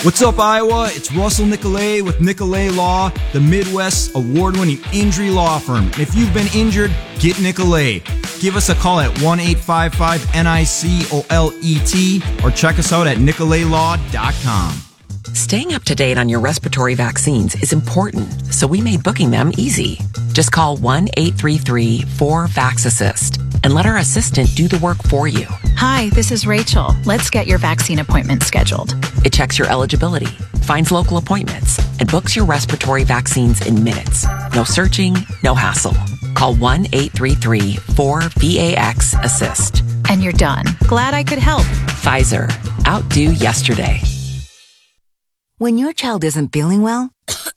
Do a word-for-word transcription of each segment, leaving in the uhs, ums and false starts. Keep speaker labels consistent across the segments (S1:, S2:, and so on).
S1: What's up, Iowa? It's Russell Nicolay with Nicolay Law, the Midwest's award-winning injury law firm. And if you've been injured, get Nicolay. Give us a call at one eight five five N I C O L E T or check us out at nicolay law dot com.
S2: Staying up to date on your respiratory vaccines is important, so we made booking them easy. Just call one eight three three four vax assist and let our assistant do the work for you.
S3: Hi, this is Rachel. Let's get your vaccine appointment scheduled.
S2: It checks your eligibility, finds local appointments, and books your respiratory vaccines in minutes. No searching, no hassle. Call one eight three three four V A X assist.
S3: And you're done. Glad I could help.
S2: Pfizer. Outdo yesterday.
S4: When your child isn't feeling well,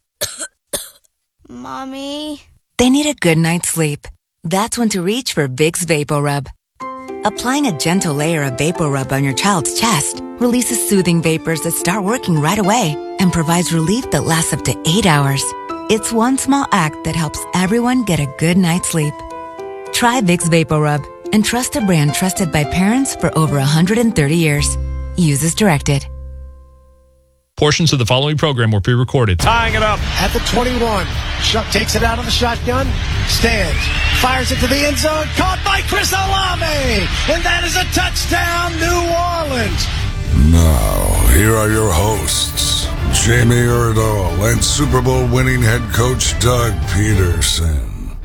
S5: Mommy,
S4: they need a good night's sleep. That's when to reach for Vicks VapoRub. Applying a gentle layer of VapoRub on your child's chest releases soothing vapors that start working right away and provides relief that lasts up to eight hours. It's one small act that helps everyone get a good night's sleep. Try Vicks VapoRub and trust a brand trusted by parents for over one hundred thirty years. Use as directed.
S6: Portions of the following program were pre-recorded.
S7: Tying it up at the twenty-one. Shuck takes it out of the shotgun. Stands. Fires it to the end zone. Caught by Chris Olave. And that is a touchdown, New Orleans.
S8: Now, here are your hosts, Jamie Erdahl and Super Bowl winning head coach Doug Peterson.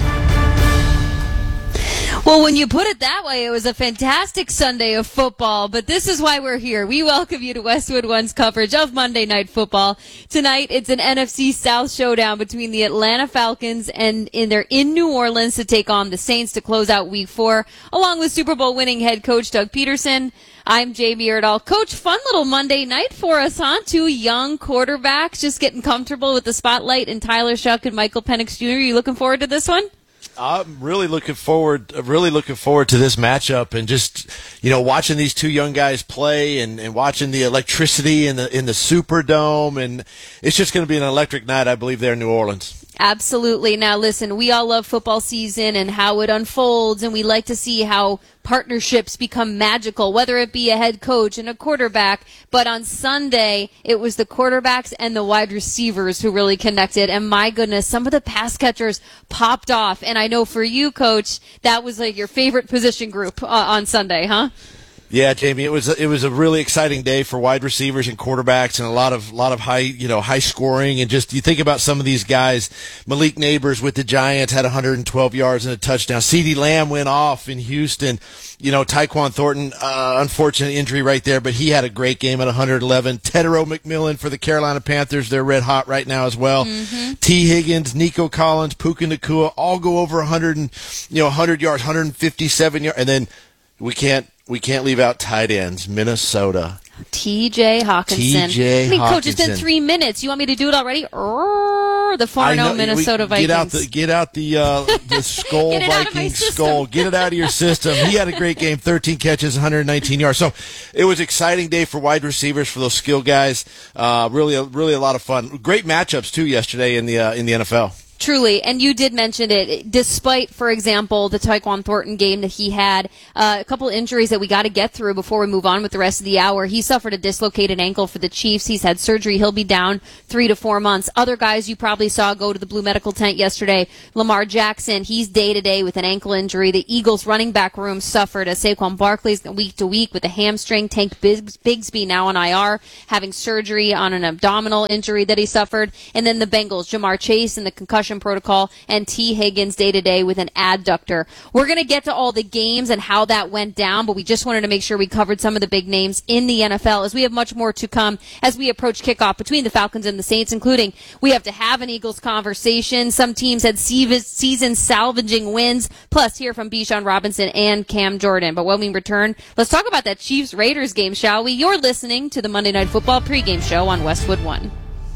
S9: Well, when you put it that way, it was a fantastic Sunday of football, but this is why we're here. We welcome you to Westwood One's coverage of Monday Night Football. Tonight, it's an N F C South showdown between the Atlanta Falcons and in they're in New Orleans to take on the Saints to close out week four, along with Super Bowl winning head coach Doug Peterson. I'm Jamie Erdahl. Coach, fun little Monday night for us, huh? Two young quarterbacks just getting comfortable with the spotlight, and Tyler Shuck and Michael Penix Junior You looking forward to this one?
S10: I'm really looking forward, really looking forward to this matchup, and just, you know, watching these two young guys play, and, and watching the electricity in the in the Superdome, and it's just going to be an electric night, I believe, there in New Orleans.
S9: Absolutely. Now, listen, we all love football season and how it unfolds, and we like to see how partnerships become magical, whether it be a head coach and a quarterback. But on Sunday, it was the quarterbacks and the wide receivers who really connected. And my goodness, some of the pass catchers popped off. And I know for you, Coach, that was like your favorite position group uh, on Sunday, huh?
S10: Yeah, Jamie, it was a, it was a really exciting day for wide receivers and quarterbacks, and a lot of lot of high you know high scoring, and just you think about some of these guys. Malik Neighbors with the Giants had one hundred twelve yards and a touchdown. CeeDee Lamb went off in Houston. You know, Tyquan Thornton, uh, unfortunate injury right there, but he had a great game at one hundred eleven. Tetero McMillan for the Carolina Panthers, they're red hot right now as well. Mm-hmm. T. Higgins, Nico Collins, Puka Nacua, all go over one hundred and, you know one hundred yards, one hundred fifty-seven yards, and then we can't. We can't leave out tight ends. Minnesota.
S9: T J Hawkinson.
S10: T J
S9: I mean,
S10: Hawkinson.
S9: Coach, it's been three minutes. You want me to do it already? Urgh, the four oh Minnesota Vikings.
S10: Get out the, get out the, uh, the skull Viking skull. Get it out of your system. He had a great game. thirteen catches, one hundred nineteen yards. So it was an exciting day for wide receivers, for those skill guys. Uh, really, really a lot of fun. Great matchups, too, yesterday in the uh, in the N F L.
S9: Truly, and you did mention it, despite, for example, the Tyquan Thornton game that he had, uh, a couple injuries that we got to get through before we move on with the rest of the hour. He suffered a dislocated ankle for the Chiefs. He's had surgery. He'll be down three to four months. Other guys you probably saw go to the Blue Medical Tent yesterday. Lamar Jackson, he's day-to-day with an ankle injury. The Eagles running back room suffered as Saquon Barkley's week-to-week with a hamstring. Tank Bigsby now on I R, having surgery on an abdominal injury that he suffered. And then the Bengals, Jamar Chase in the concussion protocol, and T. Higgins day-to-day with an adductor. We're going to get to all the games and how that went down, but we just wanted to make sure we covered some of the big names in the N F L, as we have much more to come as we approach kickoff between the Falcons and the Saints, including we have to have an Eagles conversation. Some teams had season-salvaging wins, plus hear from Bijan Robinson and Cam Jordan. But when we return, let's talk about that Chiefs-Raiders game, shall we? You're listening to the Monday Night Football pregame show on Westwood One.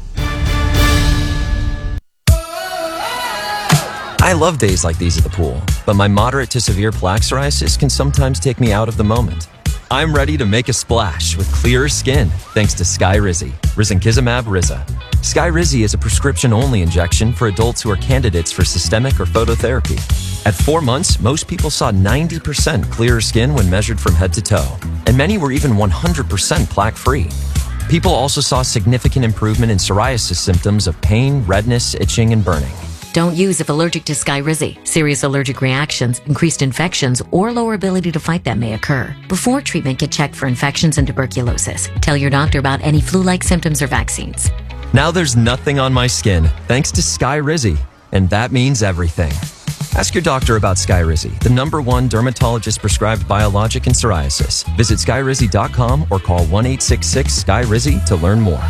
S11: I love days like these at the pool, but my moderate to severe plaque psoriasis can sometimes take me out of the moment. I'm ready to make a splash with clearer skin thanks to Skyrizi, Risankizumab Riza. Skyrizi is a prescription-only injection for adults who are candidates for systemic or phototherapy. At four months, most people saw ninety percent clearer skin when measured from head to toe, and many were even one hundred percent plaque-free. People also saw significant improvement in psoriasis symptoms of pain, redness, itching, and burning.
S5: Don't use if allergic to Skyrizi. Serious allergic reactions, increased infections, or lower ability to fight them may occur. Before treatment, get checked for infections and tuberculosis. Tell your doctor about any flu-like symptoms or vaccines.
S11: Now there's nothing on my skin, thanks to Skyrizi. And that means everything. Ask your doctor about Skyrizi, the number one dermatologist-prescribed biologic in psoriasis. Visit skyrizi dot com or call one eight six six sky rizi to learn more.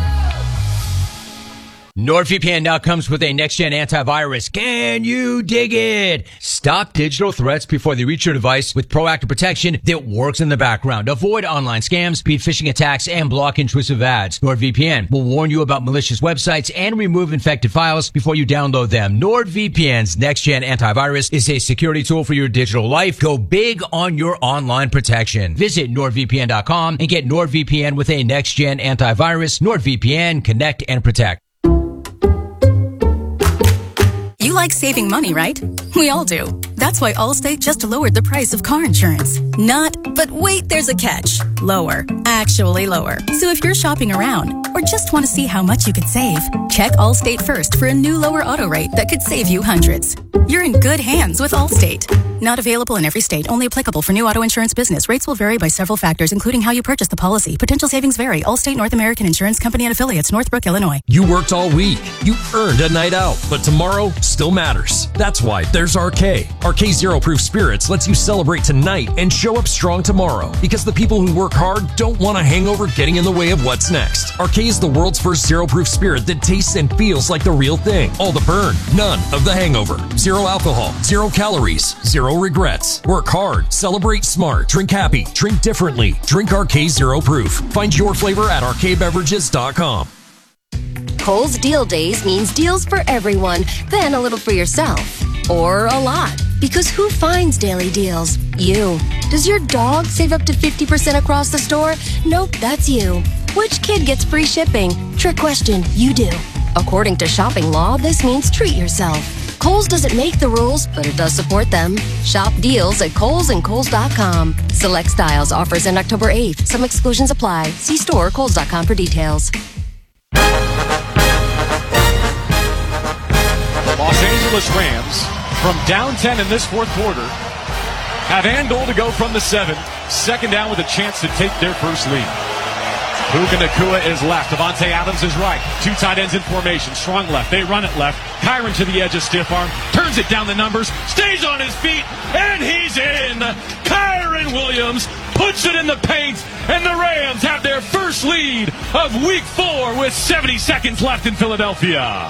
S12: NordVPN now comes with a next-gen antivirus. Can you dig it? Stop digital threats before they reach your device with proactive protection that works in the background. Avoid online scams, speed phishing attacks, and block intrusive ads. NordVPN will warn you about malicious websites and remove infected files before you download them. NordVPN's next-gen antivirus is a security tool for your digital life. Go big on your online protection. Visit nord V P N dot com and get NordVPN with a next-gen antivirus. NordVPN, connect and protect.
S13: You like saving money, right? We all do. That's why Allstate just lowered the price of car insurance. Not, but wait, there's a catch. Lower. Actually lower. So if you're shopping around or just want to see how much you could save, check Allstate first for a new lower auto rate that could save you hundreds. You're in good hands with Allstate. Not available in every state. Only applicable for new auto insurance business. Rates will vary by several factors, including how you purchase the policy. Potential savings vary. Allstate North American Insurance Company and Affiliates, Northbrook, Illinois.
S14: You worked all week. You earned a night out. But tomorrow still matters. That's why there's R K. R K Zero Proof Spirits lets you celebrate tonight and show up strong tomorrow. Because the people who work hard don't want a hangover getting in the way of what's next. R K is the world's first zero proof spirit that tastes and feels like the real thing. All the burn, none of the hangover. Zero alcohol, zero calories, zero regrets. Work hard, celebrate smart, drink happy, drink differently. Drink R K Zero Proof. Find your flavor at R K beverages dot com.
S15: Kohl's Deal Days means deals for everyone, then a little for yourself. Or a lot. Because who finds daily deals? You. Does your dog save up to fifty percent across the store? Nope, that's you. Which kid gets free shipping? Trick question, you do. According to shopping law, this means treat yourself. Kohl's doesn't make the rules, but it does support them. Shop deals at Kohl's and Kohl's dot com. Select styles, offers end October eighth. Some exclusions apply. See store or Kohl's dot com for details.
S16: The Los Angeles Rams, from down ten in this fourth quarter, have and goal to go from the seven. Second down with a chance to take their first lead. Puka Nacua is left. Devontae Adams is right. Two tight ends in formation. Strong left. They run it left. Kyron to the edge of stiff arm. Turns it down the numbers. Stays on his feet. And he's in. Kyron Williams puts it in the paint. And the Rams have their first lead of week four with seventy seconds left in Philadelphia.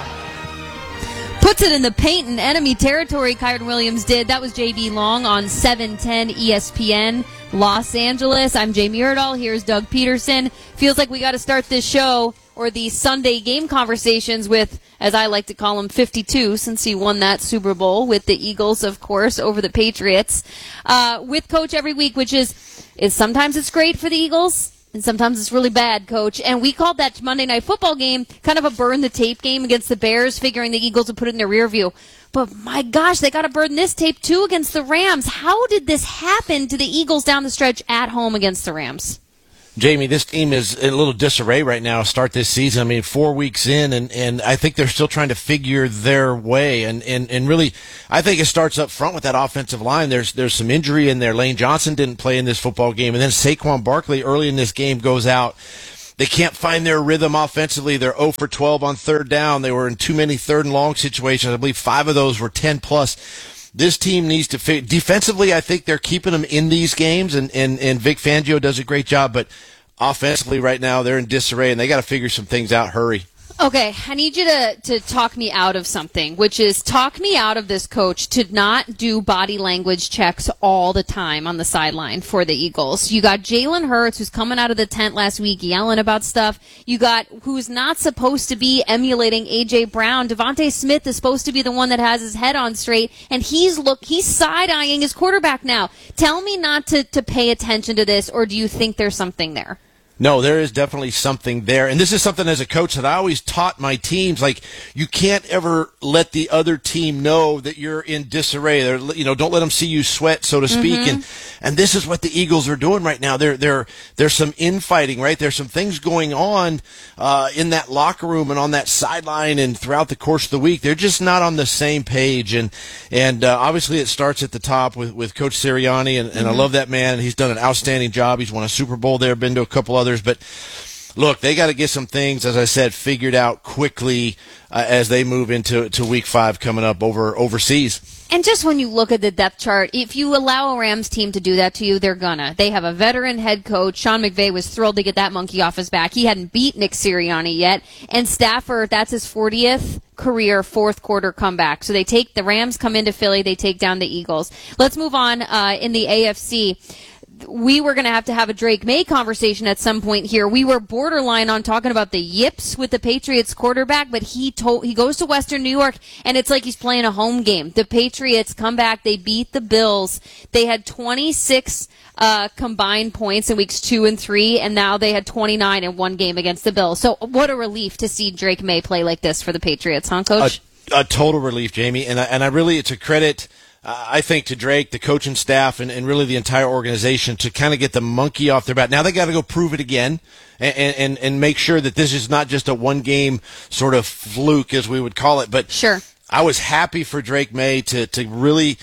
S9: Puts it in the paint in enemy territory, Kyron Williams did. That was J B Long on seven ten E S P N Los Angeles. I'm Jamie Erdahl. Here's Doug Peterson. Feels like we got to start this show, or the Sunday game conversations, with, as I like to call him, fifty-two, since he won that Super Bowl with the Eagles, of course, over the Patriots. Uh, with Coach every week, which is, is sometimes it's great for the Eagles, and sometimes it's really bad, Coach. And we called that Monday Night Football game kind of a burn-the-tape game against the Bears, figuring the Eagles would put it in their rear view. But, my gosh, they got to burn this tape, too, against the Rams. How did this happen to the Eagles down the stretch at home against the Rams?
S10: Jamie, this team is in a little disarray right now to start this season. I mean, four weeks in, and, and I think they're still trying to figure their way. And, and, and really, I think it starts up front with that offensive line. There's there's some injury in there. Lane Johnson didn't play in this football game. And then Saquon Barkley early in this game goes out. They can't find their rhythm offensively. They're zero for twelve on third down. They were in too many third and long situations. I believe five of those were ten plus. This team needs to fit. Defensively, I think they're keeping them in these games, and, and, and Vic Fangio does a great job. But offensively right now, they're in disarray, and they got to figure some things out. Hurry.
S9: Okay, I need you to, to talk me out of something, which is talk me out of this coach to not do body language checks all the time on the sideline for the Eagles. You got Jalen Hurts, who's coming out of the tent last week yelling about stuff. You got who's not supposed to be emulating A J. Brown. Devontae Smith is supposed to be the one that has his head on straight, and he's look he's side-eyeing his quarterback now. Tell me not to, to pay attention to this, or do you think there's something there?
S10: No, there is definitely something there. And this is something as a coach that I always taught my teams, like, you can't ever let the other team know that you're in disarray. They're, you know, don't let them see you sweat, so to speak.
S9: Mm-hmm.
S10: And and this is what the Eagles are doing right now. There there there's some infighting, right? There's some things going on uh, in that locker room and on that sideline and throughout the course of the week. They're just not on the same page. And and uh, obviously it starts at the top with, with Coach Sirianni, and, and mm-hmm. I love that man. He's done an outstanding job. He's won a Super Bowl there, been to a couple others. But look, they got to get some things, as I said, figured out quickly uh, as they move into to week five coming up over overseas.
S9: And just when you look at the depth chart, if you allow a Rams team to do that to you, they're gonna. They have a veteran head coach. Sean McVay was thrilled to get that monkey off his back. He hadn't beat Nick Sirianni yet. And Stafford, that's his fortieth career fourth quarter comeback. So they take the Rams, come into Philly, they take down the Eagles. Let's move on uh, in the A F C. We were going to have to have a Drake May conversation at some point here. We were borderline on talking about the yips with the Patriots quarterback, but he told he goes to Western New York, and it's like he's playing a home game. The Patriots come back. They beat the Bills. They had twenty-six uh, combined points in weeks two and three, and now they had twenty-nine in one game against the Bills. So what a relief to see Drake May play like this for the Patriots, huh, Coach?
S10: A, a total relief, Jamie. And I, and I really, it's a credit, Uh, I think, to Drake, the coaching staff, and, and really the entire organization to kind of get the monkey off their back. Now they got to go prove it again and, and, and make sure that this is not just a one-game sort of fluke, as we would call it. But
S9: sure,
S10: I was happy for Drake May to, to really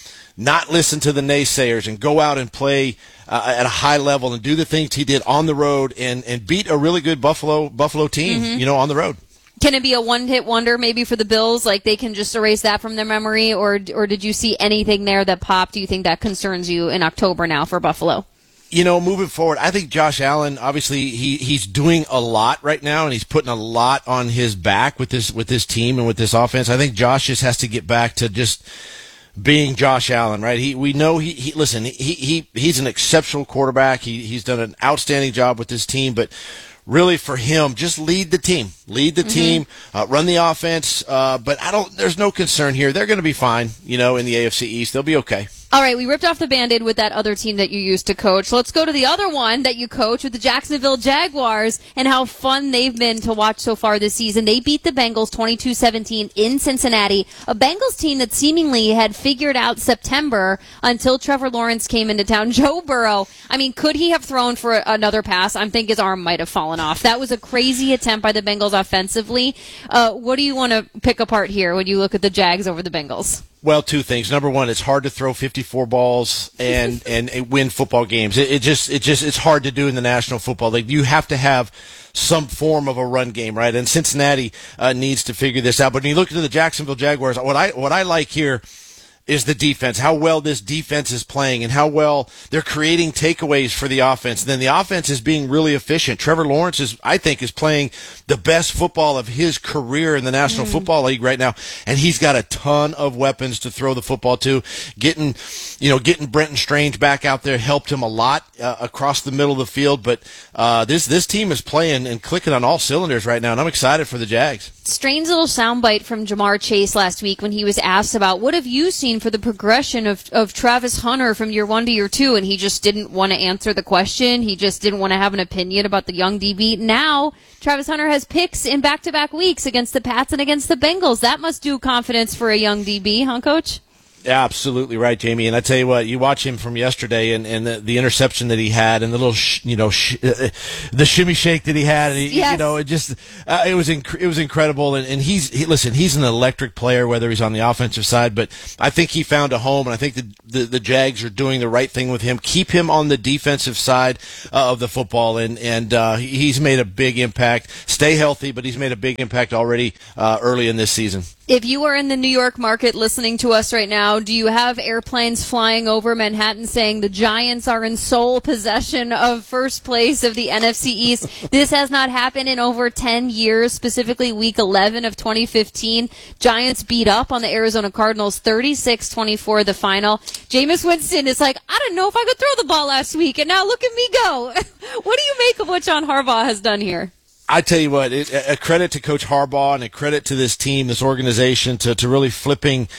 S10: not listen to the naysayers and go out and play uh, at a high level and do the things he did on the road and, and beat a really good Buffalo Buffalo team,
S9: mm-hmm.
S10: you know, on the road.
S9: Can it be a one-hit wonder maybe for the Bills? Like they can just erase that from their memory? Or or did you see anything there that popped? Do you think that concerns you in October now for Buffalo?
S10: You know, moving forward, I think Josh Allen, obviously, he, he's doing a lot right now, and he's putting a lot on his back with this with this team and with this offense. I think Josh just has to get back to just being Josh Allen, right? He we know he, he listen, he, he he's an exceptional quarterback. He he's done an outstanding job with this team, but really, for him, just lead the team, lead the mm-hmm. team, uh, run the offense. Uh, but I don't. There's no concern here. They're going to be fine, you know, in the A F C East. They'll be okay.
S9: All right, we ripped off the Band-Aid with that other team that you used to coach. Let's go to the other one that you coach with the Jacksonville Jaguars and how fun they've been to watch so far this season. They beat the Bengals twenty-two seventeen in Cincinnati, a Bengals team that seemingly had figured out September until Trevor Lawrence came into town. Joe Burrow, I mean, could he have thrown for another pass? I think his arm might have fallen off. That was a crazy attempt by the Bengals offensively. Uh, what do you want to pick apart here when you look at the Jags over the Bengals?
S10: Well, two things. Number one, it's hard to throw fifty-four balls and, and, and win football games. It, it just, it just, it's hard to do in the National Football League. You have to have some form of a run game, right? And Cincinnati uh, needs to figure this out. But when you look at the Jacksonville Jaguars, what I, what I like here is the defense, how well this defense is playing and how well they're creating takeaways for the offense. And then the offense is being really efficient. Trevor Lawrence is, I think, is playing the best football of his career in the National mm. Football League right now. And he's got a ton of weapons to throw the football to. Getting, you know, getting Brenton Strange back out there helped him a lot uh, across the middle of the field. But uh, this, this team is playing and clicking on all cylinders right now. And I'm excited for the Jags.
S9: Strange little soundbite from Jamar Chase last week when he was asked about what have you seen for the progression of, of Travis Hunter from year one to year two, and he just didn't want to answer the question. He just didn't want to have an opinion about the young D B. Now, Travis Hunter has picks in back-to-back weeks against the Pats and against the Bengals. That must do confidence for a young D B, huh, Coach?
S10: Absolutely right, Jamie. And I tell you what, you watch him from yesterday and, and the, the interception that he had and the little, sh, you know, sh, uh, the shimmy shake that he had. And he,
S9: yes.
S10: You know, it just, uh, it was inc- it was incredible. And, and he's, he, listen, he's an electric player, whether he's on the offensive side, but I think he found a home. And I think the, the, the Jags are doing the right thing with him. Keep him on the defensive side uh, of the football. And, and uh, he's made a big impact. Stay healthy, but he's made a big impact already uh, early in this season.
S9: If you are in the New York market listening to us right now, do you have airplanes flying over Manhattan saying the Giants are in sole possession of first place of the N F C East? This has not happened in over ten years, specifically week eleven of twenty fifteen. Giants beat up on the Arizona Cardinals thirty-six twenty-four, the final. Jameis Winston is like, I didn't know if I could throw the ball last week, and now look at me go. What do you make of what John Harbaugh has done here?
S10: I tell you what, it, a credit to Coach Harbaugh and a credit to this team, this organization, to, to really flipping,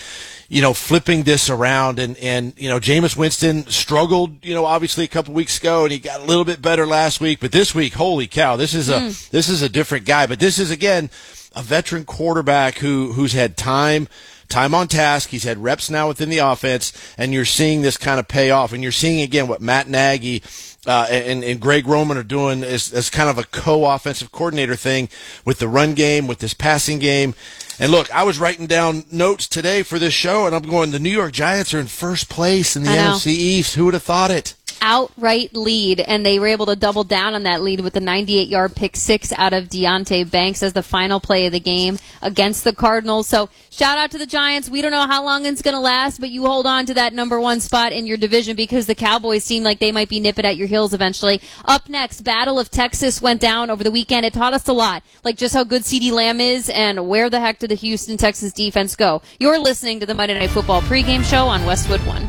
S10: you know, flipping this around. And, and, you know, Jameis Winston struggled, you know, obviously a couple weeks ago, and he got a little bit better last week. But this week, holy cow, this is a mm. this is a different guy. But this is, again, a veteran quarterback who who's had time, time on task. He's had reps now within the offense, and you're seeing this kind of pay off. And you're seeing, again, what Matt Nagy uh, and, and Greg Roman are doing as, as kind of a co-offensive coordinator thing with the run game, with this passing game. And look, I was writing down notes today for this show, and I'm going, the New York Giants are in first place in the N F C East. Who would have thought it?
S9: Outright lead, and they were able to double down on that lead with the ninety-eight yard pick six out of Deonte Banks as the final play of the game against the Cardinals. So shout out to the Giants. We don't know how long it's going to last, but you hold on to that number one spot in your division because the Cowboys seem like they might be nipping at your heels eventually. Up next, Battle of Texas went down over the weekend. It taught us a lot, like just how good CeeDee Lamb is and where the heck did the Houston Texans defense go. You're listening to the Monday Night Football pregame show on Westwood One.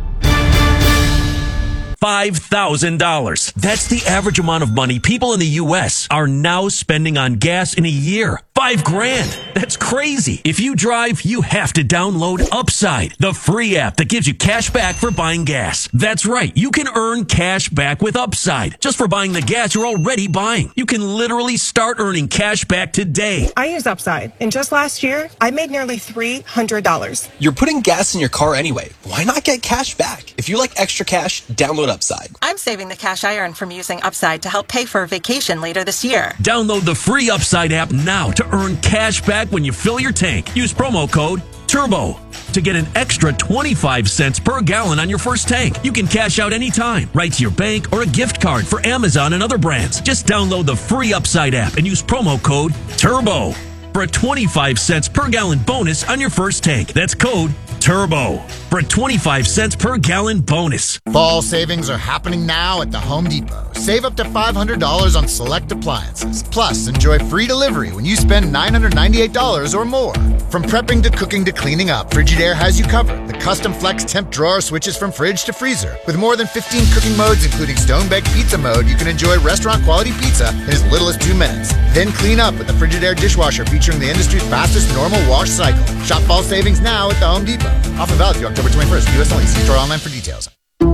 S17: five thousand dollars. That's the average amount of money people in the U S are now spending on gas in a year. Five grand. That's crazy. If you drive, you have to download Upside, the free app that gives you cash back for buying gas. That's right. You can earn cash back with Upside just for buying the gas you're already buying. You can literally start earning cash back today.
S18: I use Upside, and just last year, I made nearly three hundred dollars.
S19: You're putting gas in your car anyway. Why not get cash back? If you like extra cash, download Upside.
S18: I'm saving the cash I earn from using Upside to help pay for a vacation later this year.
S17: Download the free Upside app now to earn cash back when you fill your tank. Use promo code TURBO to get an extra twenty-five cents per gallon on your first tank. You can cash out anytime, right to your bank or a gift card for Amazon and other brands. Just download the free Upside app and use promo code TURBO for a twenty-five cents per gallon bonus on your first tank. That's code TURBO for a twenty-five cents per gallon bonus.
S20: Fall savings are happening now at the Home Depot. Save up to five hundred dollars on select appliances. Plus, enjoy free delivery when you spend nine hundred ninety-eight dollars or more. From prepping to cooking to cleaning up, Frigidaire has you covered. The custom flex temp drawer switches from fridge to freezer. With more than fifteen cooking modes, including stone-baked pizza mode, you can enjoy restaurant-quality pizza in as little as two minutes. Then clean up with the Frigidaire dishwasher featuring the industry's fastest normal wash cycle. Shop fall savings now at the Home Depot. Offer valid through October twenty-first. U S only. See store online for details.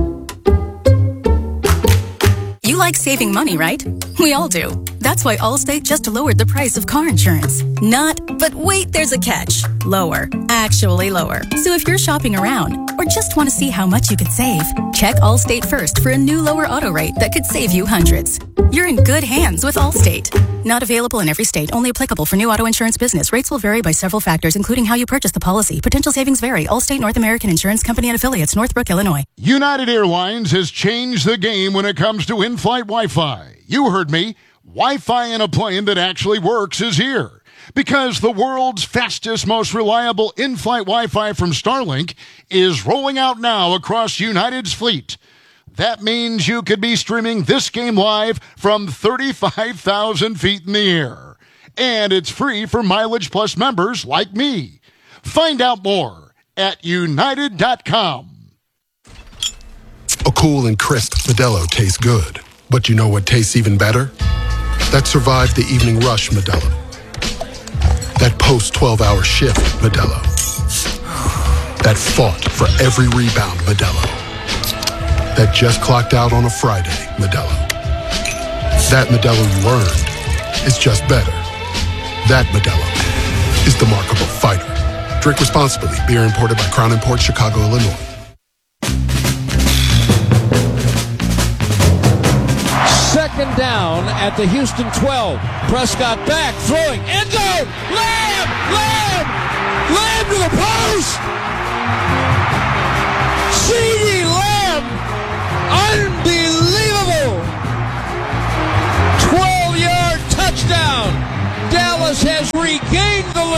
S13: You like saving money, right? We all do. That's why Allstate just lowered the price of car insurance. Not, but wait, there's a catch. Lower. Actually lower. So if you're shopping around or just want to see how much you could save, check Allstate first for a new lower auto rate that could save you hundreds. You're in good hands with Allstate. Not available in every state. Only applicable for new auto insurance business. Rates will vary by several factors, including how you purchase the policy. Potential savings vary. Allstate North American Insurance Company and affiliates, Northbrook, Illinois.
S21: United Airlines has changed the game when it comes to in-flight Wi-Fi. You heard me. Wi-Fi in a plane that actually works is here. Because the world's fastest, most reliable in-flight Wi-Fi from Starlink is rolling out now across United's fleet. That means you could be streaming this game live from thirty-five thousand feet in the air. And it's free for Mileage Plus members like me. Find out more at united dot com.
S22: A cool and crisp Modelo tastes good. But you know what tastes even better? That survived the evening rush Modelo. That post twelve hour shift Modelo. That fought for every rebound Modelo. That just clocked out on a Friday Modelo. That Modelo you earned is just better. That Modelo is the Remarkable Fighter. Drink responsibly. Beer imported by Crown Imports, Chicago, Illinois.
S23: Second down at the Houston twelve. Prescott back, throwing, end zone, Lamb, Lamb, Lamb to the post. CeeDee Lamb, unbelievable. twelve yard touchdown. Dallas has regained the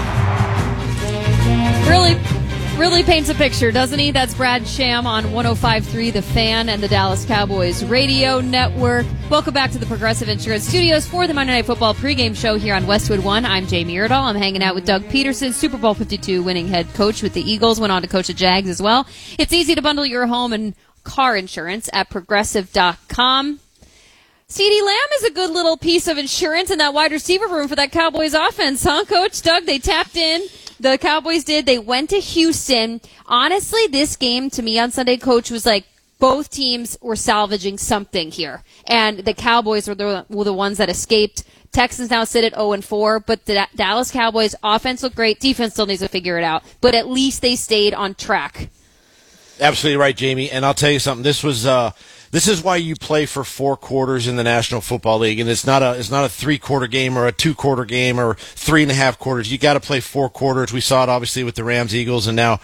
S23: lead.
S9: Really, really paints a picture, doesn't he? That's Brad Sham on one oh five point three The Fan and the Dallas Cowboys Radio Network. Welcome back to the Progressive Insurance Studios for the Monday Night Football pregame show here on Westwood One. I'm Jamie Erdahl. I'm hanging out with Doug Peterson, Super Bowl fifty-two winning head coach with the Eagles, went on to coach the Jags as well. It's easy to bundle your home and car insurance at progressive dot com. CeeDee Lamb is a good little piece of insurance in that wide receiver room for that Cowboys offense, huh, Coach? Doug, they tapped in The Cowboys did. They went to Houston. Honestly, this game to me on Sunday, Coach, was like both teams were salvaging something here. And the Cowboys were the, were the ones that escaped. Texans now sit at oh and four, but the Dallas Cowboys offense looked great. Defense still needs to figure it out. But at least they stayed on track.
S10: Absolutely right, Jamie. And I'll tell you something. This was uh, this is why you play for four quarters in the National Football League, and it's not a it's not a three quarter game or a two quarter game or three and a half quarters. You got to play four quarters. We saw it obviously with the Rams, Eagles, and now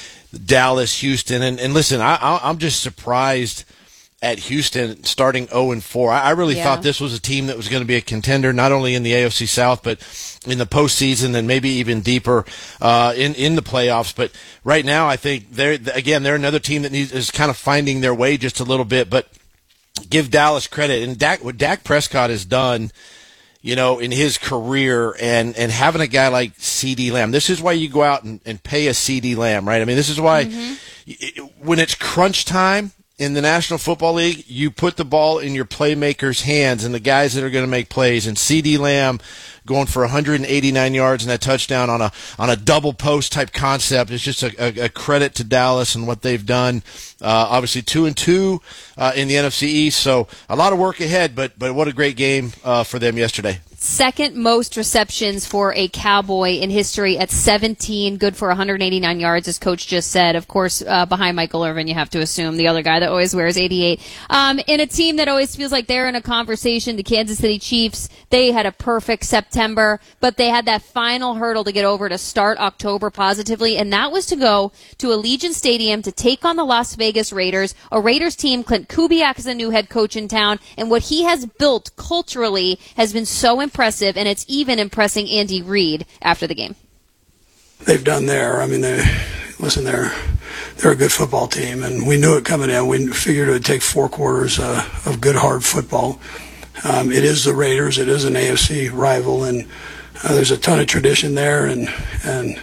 S10: Dallas, Houston. And, and listen, I, I'm just surprised at Houston starting oh and four. I, I really
S9: Yeah.
S10: thought this was a team that was going to be a contender, not only in the A F C South, but in the postseason and maybe even deeper uh, in, in the playoffs. But right now, I think they're, again, they're another team that needs, is kind of finding their way just a little bit. But give Dallas credit. And Dak, what Dak Prescott has done, you know, in his career, and, and having a guy like CeeDee Lamb. This is why you go out and, and pay a CeeDee Lamb, right? I mean, this is why
S9: Mm-hmm.
S10: it, when it's crunch time in the National Football League, you put the ball in your playmakers' hands and the guys that are going to make plays. And CeeDee Lamb going for one hundred eighty-nine yards and that touchdown on a on a double post type concept. It's just a, a, a credit to Dallas and what they've done. Uh, obviously two and two uh, in the N F C East, so a lot of work ahead. But but what a great game uh, for them yesterday.
S9: Second most receptions for a Cowboy in history at seventeen, good for one hundred eighty-nine yards, as Coach just said. Of course, uh, behind Michael Irvin, you have to assume the other guy that always wears eighty-eight. Um, in a team that always feels like they're in a conversation, the Kansas City Chiefs, they had a perfect September, but they had that final hurdle to get over to start October positively, and that was to go to Allegiant Stadium to take on the Las Vegas Raiders, a Raiders team. Clint Kubiak is the new head coach in town, and what he has built culturally has been so impressive, and it's even impressing Andy Reid after the game.
S1: They've done there. I mean, they listen. They're they're a good football team, and we knew it coming in. We figured it would take four quarters uh, of good hard football. Um, it is the Raiders. It is an A F C rival, and uh, there's a ton of tradition there, and and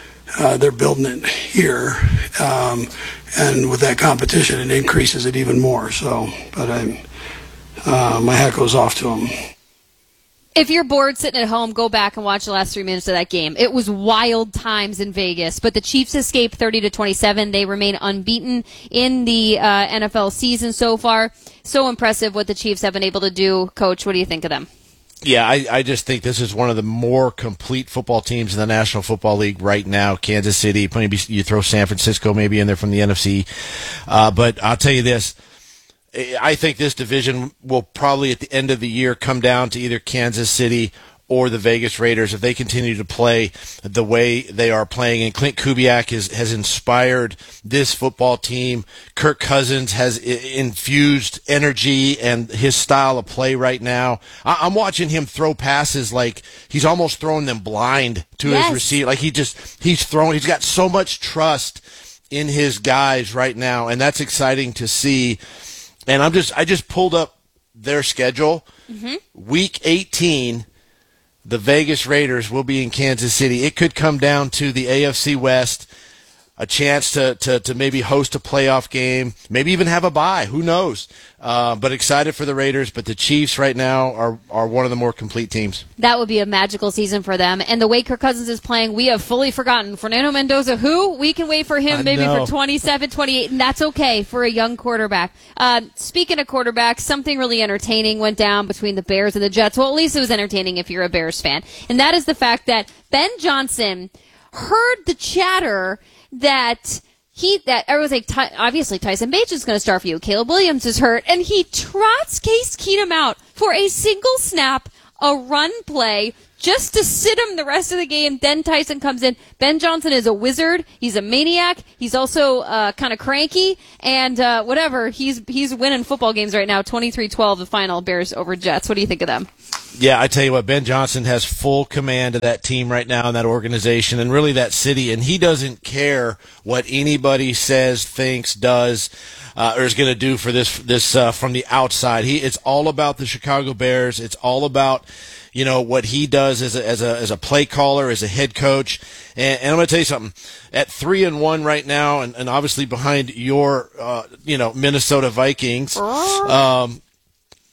S1: uh, they're building it here. Um, and with that competition, it increases it even more. So, but I'm uh, my hat goes off to them.
S9: If you're bored sitting at home, go back and watch the last three minutes of that game. It was wild times in Vegas, but the Chiefs escaped thirty to twenty-seven. They remain unbeaten in the uh, N F L season so far. So impressive what the Chiefs have been able to do. Coach, what do you think of them?
S10: Yeah, I, I just think this is one of the more complete football teams in the National Football League right now. Kansas City, maybe you throw San Francisco maybe in there from the N F C. Uh, but I'll tell you this. I think this division will probably at the end of the year come down to either Kansas City or the Vegas Raiders if they continue to play the way they are playing. And Clint Kubiak has, has inspired this football team. Kirk Cousins has I- infused energy and his style of play right now. I- I'm watching him throw passes like he's almost throwing them blind to
S9: Yes.
S10: his receiver. Like he just, he's throwing, he's got so much trust in his guys right now. And that's exciting to see. And I'm just, I just pulled up their schedule.
S9: Mm-hmm.
S10: Week eighteen, the Vegas Raiders will be in Kansas City. It could come down to the A F C West, a chance to, to, to maybe host a playoff game, maybe even have a bye. Who knows? Uh, but excited for the Raiders. But the Chiefs right now are, are one of the more complete teams.
S9: That would be a magical season for them. And the way Kirk Cousins is playing, we have fully forgotten. Fernando Mendoza, who? We can wait for him
S10: I
S9: maybe
S10: know.
S9: for twenty-seven, twenty-eight, and that's okay for a young quarterback. Um, speaking of quarterbacks, something really entertaining went down between the Bears and the Jets. Well, at least it was entertaining if you're a Bears fan. And that is the fact that Ben Johnson heard the chatter that he, that I was like, Ty, obviously Tyson Bagent is going to start for you. Caleb Williams is hurt, and he trots Case Keenum out for a single snap, a run play, just to sit him the rest of the game. Then Tyson comes in. Ben Johnson is a wizard. He's a maniac. He's also uh, kind of cranky, and uh, whatever. He's he's winning football games right now. twenty-three twelve, the final, Bears over Jets. What do you think of them?
S10: Yeah, I tell you what, Ben Johnson has full command of that team right now and that organization and really that city, and he doesn't care what anybody says, thinks, does, uh, or is going to do for this this uh, from the outside. He it's all about the Chicago Bears. It's all about, you know, what he does as a as a as a play caller, as a head coach. And, and I'm going to tell you something. At three and one right now, and, and obviously behind your uh, you know Minnesota Vikings. Um,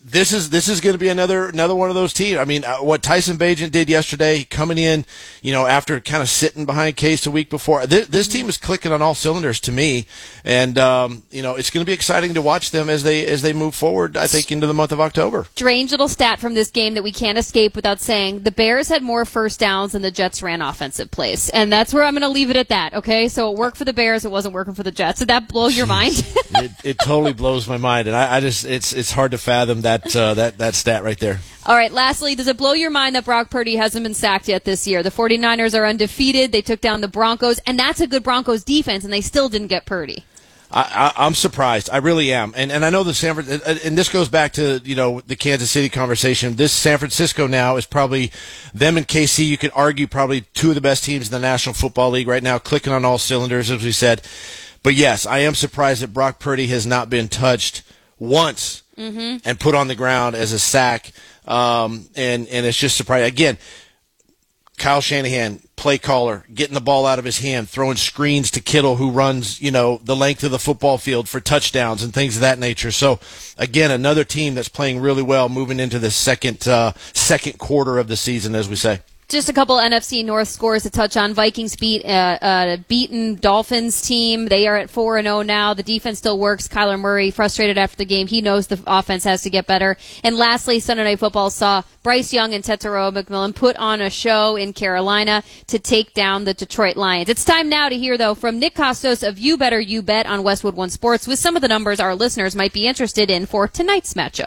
S10: this is this is going to be another another one of those teams. I mean, uh, what Tyson Bagent did yesterday, coming in, you know, after kind of sitting behind Case a week before. This, this team is clicking on all cylinders to me, and um, you know, it's going to be exciting to watch them as they as they move forward. I think into the month of October.
S9: Strange little stat from this game that we can't escape without saying: the Bears had more first downs than the Jets ran offensive plays, and that's where I'm going to leave it at that. Okay, so it worked for the Bears, it wasn't working for the Jets. Did that blow your mind?
S10: it, it totally blows my mind, and I, I just it's it's hard to fathom that uh, that that stat right there.
S9: All right, lastly, does it blow your mind that Brock Purdy hasn't been sacked yet this year? The 49ers are undefeated. They took down the Broncos, and that's a good Broncos defense, and they still didn't get Purdy.
S10: I, I, I'm surprised. I really am. And and I know the San Francisco, and this goes back to, you know, the Kansas City conversation. This San Francisco now is probably, them and K C, you could argue probably two of the best teams in the National Football League right now, clicking on all cylinders, as we said. But yes, I am surprised that Brock Purdy has not been touched once mm-hmm. and put on the ground as a sack. Um, and, and it's just surprising. Again, Kyle Shanahan, play caller, getting the ball out of his hand, throwing screens to Kittle, who runs, you know, the length of the football field for touchdowns and things of that nature. So, again, another team that's playing really well, moving into the second uh, second quarter of the season, as we say.
S9: Just a couple N F C North scores to touch on. Vikings beat uh, uh, beaten Dolphins team. They are at four and oh now. The defense still works. Kyler Murray frustrated after the game. He knows the offense has to get better. And lastly, Sunday Night Football saw Bryce Young and Tetairoa McMillan put on a show in Carolina to take down the Detroit Lions. It's time now to hear, though, from Nick Kostos of You Better You Bet on Westwood One Sports with some of the numbers our listeners might be interested in for tonight's matchup.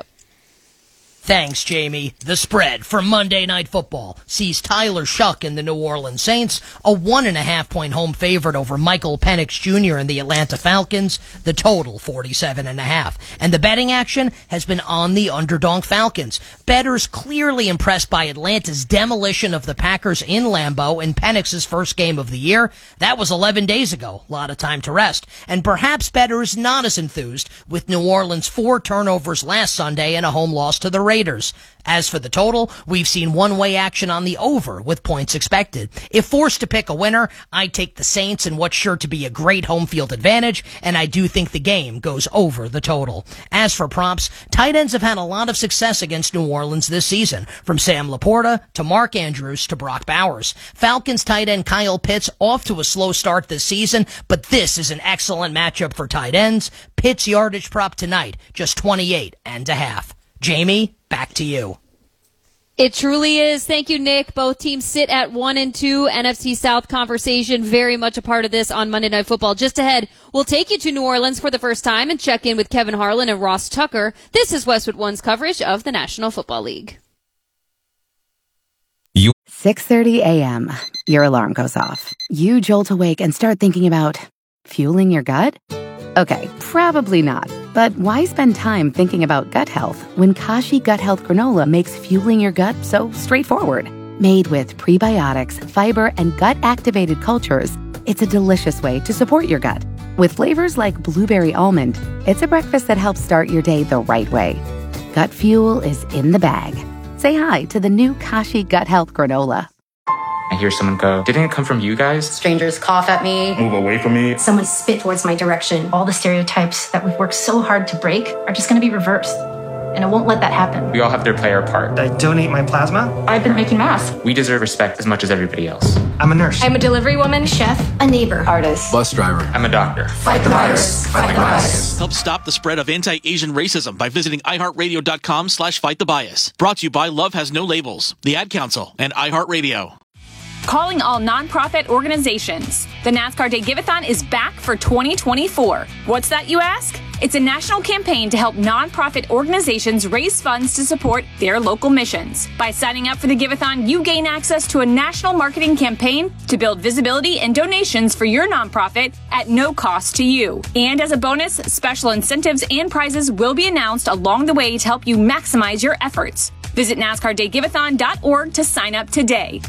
S2: Thanks, Jamie. The spread for Monday Night Football sees Tyler Shuck and the New Orleans Saints a one and a half point home favorite over Michael Penix Junior and the Atlanta Falcons, the total forty-seven and a half. And the betting action has been on the underdog Falcons. Bettors clearly impressed by Atlanta's demolition of the Packers in Lambeau in Penix's first game of the year. That was eleven days ago. A lot of time to rest. And perhaps bettors not as enthused with New Orleans' four turnovers last Sunday and a home loss to the Raiders. As for the total, we've seen one-way action on the over with points expected. If forced to pick a winner, I'd take the Saints in what's sure to be a great home field advantage, and I do think the game goes over the total. As for props, tight ends have had a lot of success against New Orleans this season, from Sam Laporta to Mark Andrews to Brock Bowers. Falcons tight end Kyle Pitts off to a slow start this season, but this is an excellent matchup for tight ends. Pitts yardage prop tonight, just twenty-eight and a half. Jamie, back to you.
S9: It truly is. Thank you, Nick. Both teams sit at one and two. N F C South conversation, very much a part of this on Monday Night Football. Just ahead, we'll take you to New Orleans for the first time and check in with Kevin Harlan and Ross Tucker. This is Westwood One's coverage of the National Football League.
S3: six thirty a.m. Your alarm goes off. You jolt awake and start thinking about fueling your gut? Okay, probably not. But why spend time thinking about gut health when Kashi Gut Health Granola makes fueling your gut so straightforward? Made with prebiotics, fiber, and gut-activated cultures, it's a delicious way to support your gut. With flavors like blueberry almond, it's a breakfast that helps start your day the right way. Gut fuel is in the bag. Say hi to the new Kashi Gut Health Granola.
S4: I hear someone go, didn't it come from you guys?
S24: Strangers cough at me.
S4: Move away from me.
S24: Someone spit towards my direction. All the stereotypes that we've worked so hard to break are just going to be reversed. And I won't let that happen.
S4: We all have to play our part.
S24: I donate my plasma. I've been making masks.
S4: We deserve respect as much as everybody else.
S24: I'm a nurse. I'm a delivery woman, chef, a neighbor, artist,
S4: Bus driver. I'm a doctor.
S24: Fight the virus. Fight the bias.
S25: Help stop the spread of anti-Asian racism by visiting iHeartRadio.com slash fight the bias. Brought to you by Love Has No Labels, the Ad Council, and iHeartRadio.
S26: Calling all nonprofit organizations. The NASCAR Day Give-A-thon is back for twenty twenty-four. What's that, you ask? It's a national campaign to help nonprofit organizations raise funds to support their local missions. By signing up for the Give-A-thon, you gain access to a national marketing campaign to build visibility and donations for your nonprofit at no cost to you. And as a bonus, special incentives and prizes will be announced along the way to help you maximize your efforts. Visit NASCAR Day Give A Thon dot org to sign up today.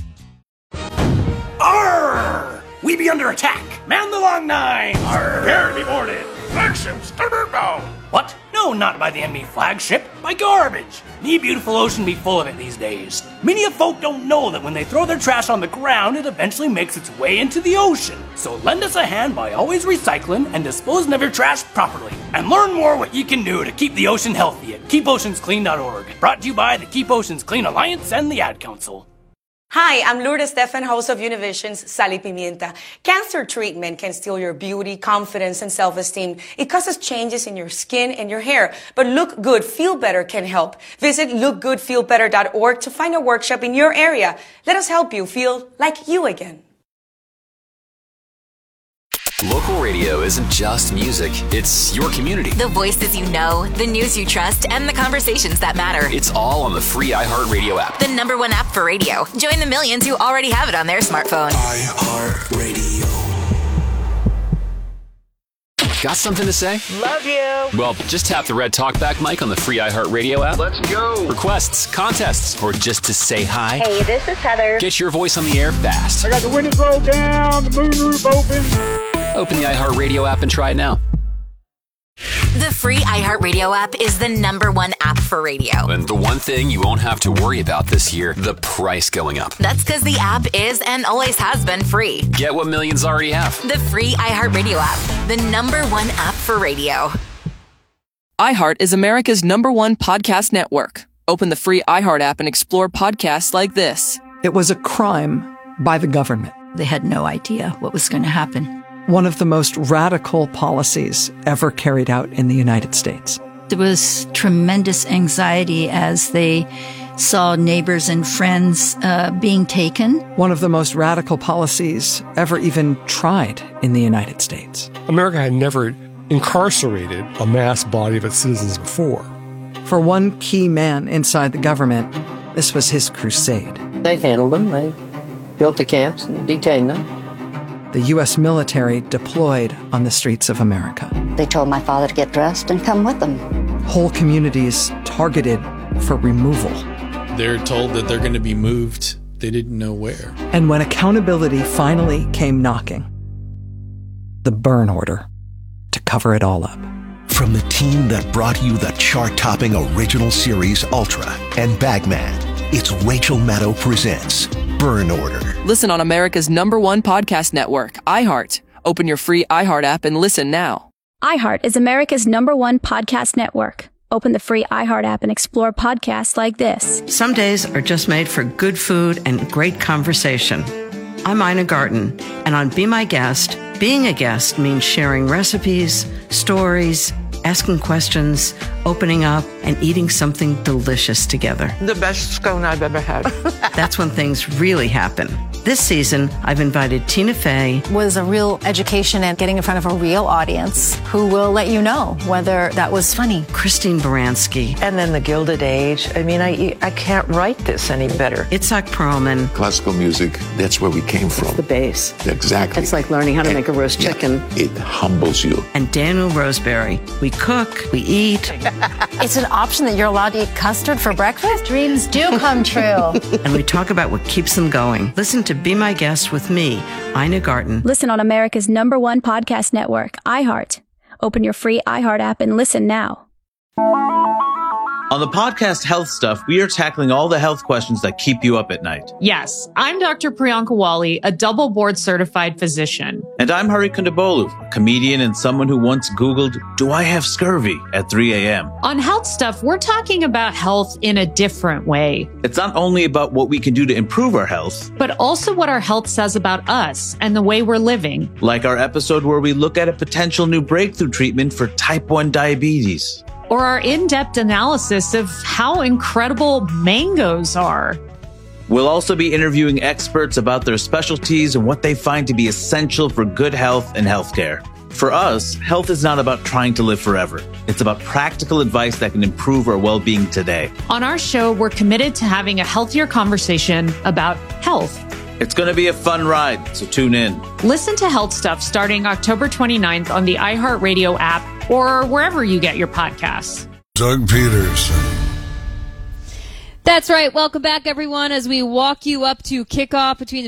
S27: Arr! We be under attack. Man the long nine. Arr! Prepare to be boarded. Actions. Turbo. What? No.
S5: No, not by the enemy flagship, by garbage. Me beautiful ocean be full of it these days. Many of folk don't know that when they throw their trash on the ground, it eventually makes its way into the ocean. So lend us a hand by always recycling and disposing of your trash properly. And learn more what you can do to keep the ocean healthy at keep oceans clean dot org. Brought to you by the Keep Oceans Clean Alliance and the Ad Council.
S6: Hi, I'm Lourdes Stefan, host of Univision's Sal y Pimienta. Cancer treatment can steal your beauty, confidence, and self-esteem. It causes changes in your skin and your hair. But Look Good, Feel Better can help. Visit look good feel better dot org to find a workshop in your area. Let us help you feel like you again.
S7: Local radio isn't just music, it's your community.
S8: The voices you know, the news you trust, and the conversations that matter.
S7: It's all on the free iHeartRadio app.
S8: The number one app for radio. Join the millions who already have it on their smartphone.
S7: iHeartRadio. Got something to say?
S11: Love you.
S7: Well, just tap the red talkback mic on the free iHeartRadio app.
S11: Let's go.
S7: Requests, contests, or just to say hi.
S11: Hey, this is Heather.
S7: Get your voice on the air fast.
S11: I got the windows rolled down, the moonroof open.
S7: Open the iHeartRadio app and try it now.
S8: The free iHeartRadio app is the number one app for radio.
S7: And the one thing you won't have to worry about this year, the price going up.
S8: That's because the app is and always has been free.
S7: Get what millions already have.
S8: The free iHeartRadio app, the number one app for radio.
S12: iHeart is America's number one podcast network. Open the free iHeart app and explore podcasts like this.
S27: It was a crime by the government.
S28: They had no idea what was going to happen.
S27: One of the most radical policies ever carried out in the United States.
S28: There was tremendous anxiety as they saw neighbors and friends uh, being taken.
S27: One of the most radical policies ever even tried in the United States.
S29: America had never incarcerated a mass body of its citizens before.
S27: For one key man inside the government, this was his crusade.
S30: They handled them. They built the camps and detained them.
S27: The U S military deployed on the streets of America.
S31: They told my father to get dressed and come with them.
S27: Whole communities targeted for removal.
S32: They're told that they're going to be moved. They didn't know where.
S27: And when accountability finally came knocking, the burn order to cover it all up.
S33: From the team that brought you the chart-topping original series Ultra and Bagman, it's Rachel Maddow presents Burn Order.
S12: Listen on America's number one podcast network, iHeart. Open your free iHeart app and listen now.
S34: iHeart is America's number one podcast network. Open the free iHeart app and explore podcasts like this.
S35: Some days are just made for good food and great conversation. I'm Ina Garten, and on Be My Guest, being a guest means sharing recipes, stories, asking questions, opening up, and eating something delicious together.
S30: The best scone I've ever had.
S35: That's when things really happen. This season, I've invited Tina Fey.
S36: Was a real education and getting in front of a real audience who will let you know whether that was funny.
S35: Christine Baranski.
S30: And then the Gilded Age. I mean, I I can't write this any better.
S35: Itzhak Perlman.
S37: Classical music, that's where we came from.
S30: It's the base.
S37: Exactly.
S30: It's like learning how to and, make a roast chicken.
S37: Yeah, it humbles you.
S35: And Daniel Roseberry. We cook, we eat.
S36: It's an option that you're allowed to eat custard for breakfast? Dreams do come true.
S35: And we talk about what keeps them going. Listen to Be My Guest with me, Ina Garten.
S34: Listen on America's number one podcast network, iHeart. Open your free iHeart app and listen now.
S38: On the podcast Health Stuff, we are tackling all the health questions that keep you up at night.
S39: Yes, I'm Doctor Priyanka Wali, a double board certified physician.
S38: And I'm Hari Kondabolu, a comedian and someone who once Googled, do I have scurvy at three a.m.
S39: On Health Stuff, we're talking about health in a different way.
S38: It's not only about what we can do to improve our health,
S39: but also what our health says about us and the way we're living.
S38: Like our episode where we look at a potential new breakthrough treatment for type one diabetes.
S39: Or our in-depth analysis of how incredible mangoes are.
S38: We'll also be interviewing experts about their specialties and what they find to be essential for good health and healthcare. For us, health is not about trying to live forever. It's about practical advice that can improve our well-being today.
S39: On our show, we're committed to having a healthier conversation about health.
S38: It's going to be a fun ride, so tune in.
S39: Listen to Health Stuff starting October twenty-ninth on the iHeartRadio app or wherever you get your podcasts.
S21: Doug Peterson.
S9: That's right. Welcome back, everyone, as we walk you up to kickoff between the